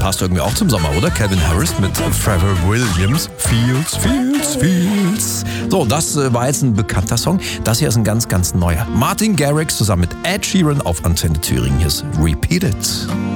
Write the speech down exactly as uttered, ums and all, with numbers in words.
passt irgendwie auch zum Sommer, oder? Calvin Harris mit Pharrell Williams. Feels, feels, feels. So, das war jetzt ein bekannter Song. Das hier ist ein ganz, ganz neuer. Martin Garrix zusammen mit Ed Sheeran auf Antenne Thüringen. Hier ist Repeat It.